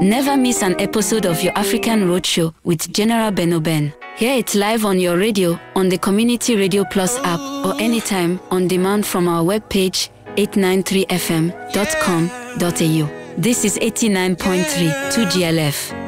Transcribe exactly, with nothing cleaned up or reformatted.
Never miss an episode of your African Roadshow with General Benoben. Hear it live on your radio, on the Community Radio Plus app, or anytime on demand from our webpage eight nine three f m dot com dot a u. This is eighty-nine point three two G L F.